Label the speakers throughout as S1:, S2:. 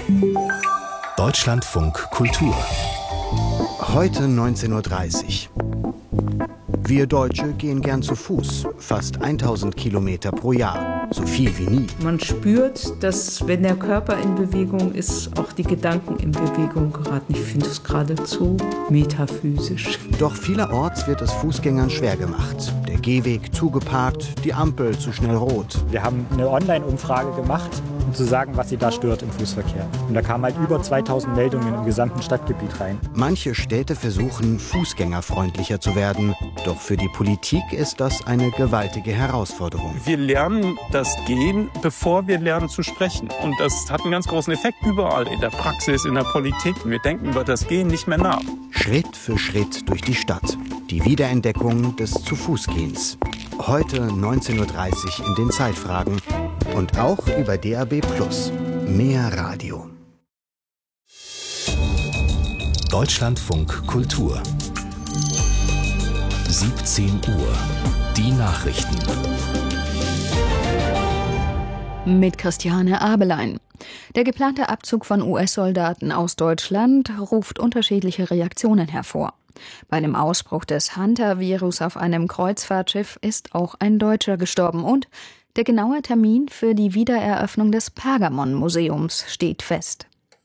S1: Deutschlandfunk Kultur.
S2: Heute 19:30 Uhr. Wir Deutsche gehen gern zu Fuß, fast 1000 Kilometer pro Jahr, so viel wie nie.
S3: Man spürt, dass, wenn der Körper in Bewegung ist, auch die Gedanken in Bewegung geraten. Ich finde es geradezu metaphysisch.
S2: Doch vielerorts wird es Fußgängern schwer gemacht. Der Gehweg zugeparkt, die Ampel zu schnell rot.
S4: Wir haben eine Online-Umfrage gemacht, um zu sagen, was sie da stört im Fußverkehr. Und da kamen halt über 2000 Meldungen im gesamten Stadtgebiet rein.
S2: Manche Städte versuchen, fußgängerfreundlicher zu werden. Doch für die Politik ist das eine gewaltige Herausforderung.
S5: Wir lernen das Gehen, bevor wir lernen zu sprechen. Und das hat einen ganz großen Effekt überall, in der Praxis, in der Politik. Wir denken über das Gehen nicht mehr nach.
S2: Schritt für Schritt durch die Stadt. Die Wiederentdeckung des Zu-Fuß-Gehens. Heute 19:30 Uhr in den Zeitfragen. Und auch über DAB+. Mehr Radio.
S1: Deutschlandfunk Kultur. 17 Uhr. Die Nachrichten.
S6: Mit Christiane Abelein. Der geplante Abzug von US-Soldaten aus Deutschland ruft unterschiedliche Reaktionen hervor. Bei dem Ausbruch des Hunter-Virus auf einem Kreuzfahrtschiff ist auch ein Deutscher gestorben und der genaue Termin für die Wiedereröffnung des Pergamon-Museums steht fest.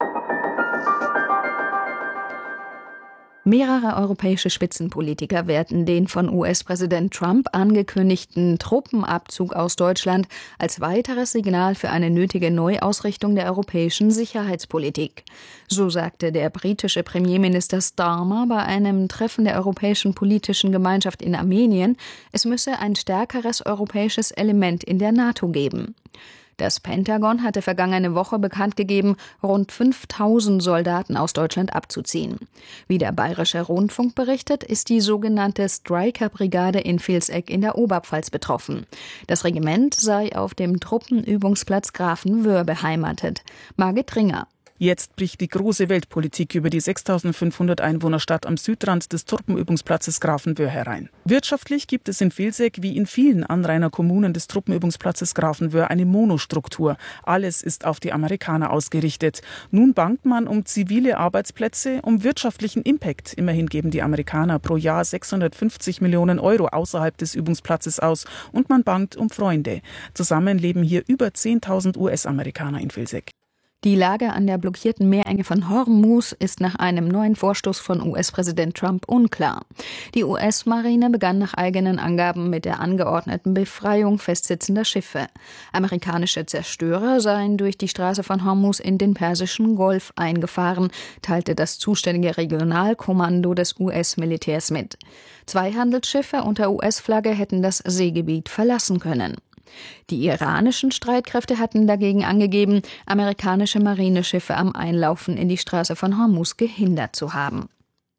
S6: Mehrere europäische Spitzenpolitiker werten den von US-Präsident Trump angekündigten Truppenabzug aus Deutschland als weiteres Signal für eine nötige Neuausrichtung der europäischen Sicherheitspolitik. So sagte der britische Premierminister Starmer bei einem Treffen der Europäischen Politischen Gemeinschaft in Armenien, es müsse ein stärkeres europäisches Element in der NATO geben. Das Pentagon hatte vergangene Woche bekannt gegeben, rund 5000 Soldaten aus Deutschland abzuziehen. Wie der Bayerische Rundfunk berichtet, ist die sogenannte Stryker-Brigade in Vilseck in der Oberpfalz betroffen. Das Regiment sei auf dem Truppenübungsplatz Grafenwöhr beheimatet. Margit Ringer.
S7: Jetzt bricht die große Weltpolitik über die 6.500 Einwohnerstadt am Südrand des Truppenübungsplatzes Grafenwöhr herein. Wirtschaftlich gibt es in Vilseck wie in vielen Anrainerkommunen des Truppenübungsplatzes Grafenwöhr eine Monostruktur. Alles ist auf die Amerikaner ausgerichtet. Nun bangt man um zivile Arbeitsplätze, um wirtschaftlichen Impact. Immerhin geben die Amerikaner pro Jahr 650 Millionen Euro außerhalb des Übungsplatzes aus. Und man bangt um Freunde. Zusammen leben hier über 10.000 US-Amerikaner in Vilseck.
S6: Die Lage an der blockierten Meerenge von Hormuz ist nach einem neuen Vorstoß von US-Präsident Trump unklar. Die US-Marine begann nach eigenen Angaben mit der angeordneten Befreiung festsitzender Schiffe. Amerikanische Zerstörer seien durch die Straße von Hormuz in den Persischen Golf eingefahren, teilte das zuständige Regionalkommando des US-Militärs mit. 2 Handelsschiffe unter US-Flagge hätten das Seegebiet verlassen können. Die iranischen Streitkräfte hatten dagegen angegeben, amerikanische Marineschiffe am Einlaufen in die Straße von Hormuz gehindert zu haben.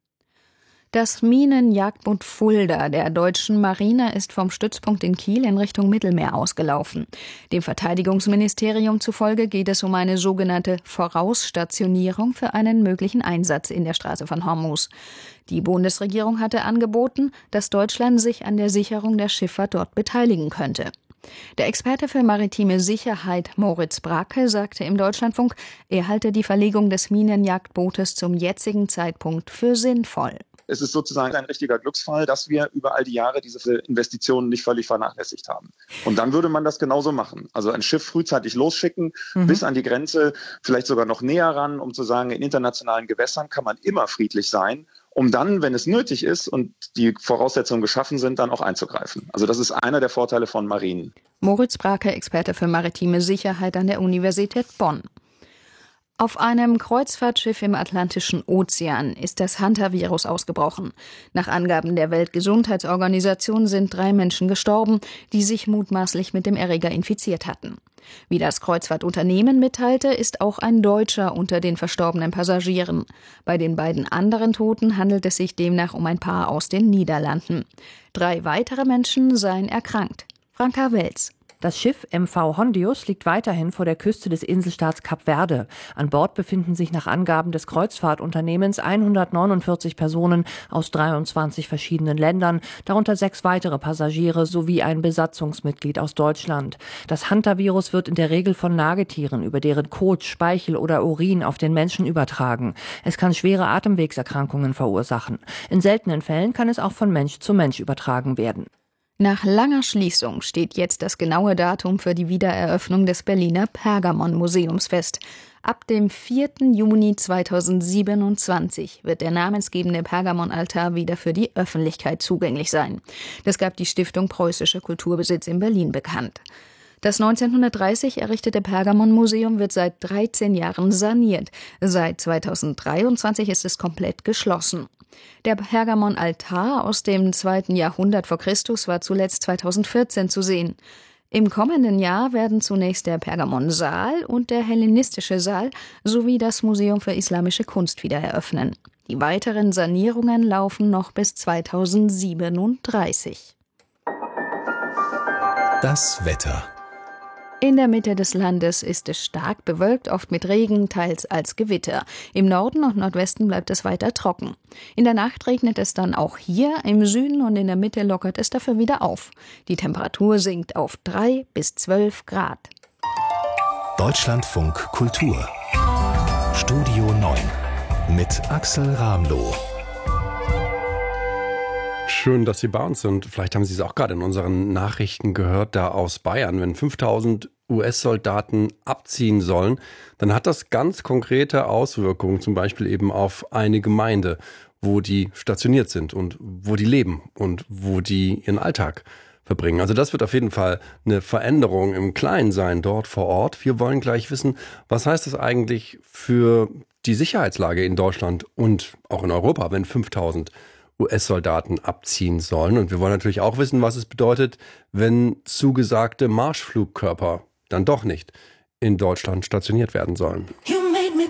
S6: Das Minenjagdboot Fulda der deutschen Marine ist vom Stützpunkt in Kiel in Richtung Mittelmeer ausgelaufen. Dem Verteidigungsministerium zufolge geht es um eine sogenannte Vorausstationierung für einen möglichen Einsatz in der Straße von Hormuz. Die Bundesregierung hatte angeboten, dass Deutschland sich an der Sicherung der Schifffahrt dort beteiligen könnte. Der Experte für maritime Sicherheit Moritz Bracke sagte im Deutschlandfunk, er halte die Verlegung des Minenjagdbootes zum jetzigen Zeitpunkt für sinnvoll.
S8: Es ist sozusagen ein richtiger Glücksfall, dass wir über all die Jahre diese Investitionen nicht völlig vernachlässigt haben. Und dann würde man das genauso machen. Also ein Schiff frühzeitig losschicken, bis an die Grenze, vielleicht sogar noch näher ran, um zu sagen, in internationalen Gewässern kann man immer friedlich sein, um dann, wenn es nötig ist und die Voraussetzungen geschaffen sind, dann auch einzugreifen. Also das ist einer der Vorteile von Marinen.
S6: Moritz Bracke, Experte für maritime Sicherheit an der Universität Bonn. Auf einem Kreuzfahrtschiff im Atlantischen Ozean ist das Hunter-Virus ausgebrochen. Nach Angaben der Weltgesundheitsorganisation sind 3 Menschen gestorben, die sich mutmaßlich mit dem Erreger infiziert hatten. Wie das Kreuzfahrtunternehmen mitteilte, ist auch ein Deutscher unter den verstorbenen Passagieren. Bei den beiden anderen Toten handelt es sich demnach um ein Paar aus den Niederlanden. 3 weitere Menschen seien erkrankt. Franka Wels.
S9: Das Schiff MV Hondius liegt weiterhin vor der Küste des Inselstaats Kap Verde. An Bord befinden sich nach Angaben des Kreuzfahrtunternehmens 149 Personen aus 23 verschiedenen Ländern, darunter 6 weitere Passagiere sowie ein Besatzungsmitglied aus Deutschland. Das Hantavirus wird in der Regel von Nagetieren über deren Kot, Speichel oder Urin auf den Menschen übertragen. Es kann schwere Atemwegserkrankungen verursachen. In seltenen Fällen kann es auch von Mensch zu Mensch übertragen werden.
S6: Nach langer Schließung steht jetzt das genaue Datum für die Wiedereröffnung des Berliner Pergamon-Museums fest. Ab dem 4. Juni 2027 wird der namensgebende Pergamon-Altar wieder für die Öffentlichkeit zugänglich sein. Das gab die Stiftung Preußischer Kulturbesitz in Berlin bekannt. Das 1930 errichtete Pergamon-Museum wird seit 13 Jahren saniert. Seit 2023 ist es komplett geschlossen. Der Pergamon-Altar aus dem 2. Jahrhundert vor Christus war zuletzt 2014 zu sehen. Im kommenden Jahr werden zunächst der Pergamon-Saal und der hellenistische Saal sowie das Museum für islamische Kunst wieder eröffnen. Die weiteren Sanierungen laufen noch bis 2037.
S1: Das Wetter.
S6: In der Mitte des Landes ist es stark bewölkt, oft mit Regen, teils als Gewitter. Im Norden und Nordwesten bleibt es weiter trocken. In der Nacht regnet es dann auch hier, im Süden und in der Mitte lockert es dafür wieder auf. Die Temperatur sinkt auf 3 bis 12 Grad.
S1: Deutschlandfunk Kultur. Studio 9 mit Axel Ramloh.
S10: Schön, dass Sie bei uns sind. Vielleicht haben Sie es auch gerade in unseren Nachrichten gehört, da aus Bayern. Wenn 5000 US-Soldaten abziehen sollen, dann hat das ganz konkrete Auswirkungen, zum Beispiel eben auf eine Gemeinde, wo die stationiert sind und wo die leben und wo die ihren Alltag verbringen. Also das wird auf jeden Fall eine Veränderung im Kleinen sein, dort vor Ort. Wir wollen gleich wissen, was heißt das eigentlich für die Sicherheitslage in Deutschland und auch in Europa, wenn 5000 US-Soldaten abziehen sollen. Und wir wollen natürlich auch wissen, was es bedeutet, wenn zugesagte Marschflugkörper dann doch nicht in Deutschland stationiert werden sollen.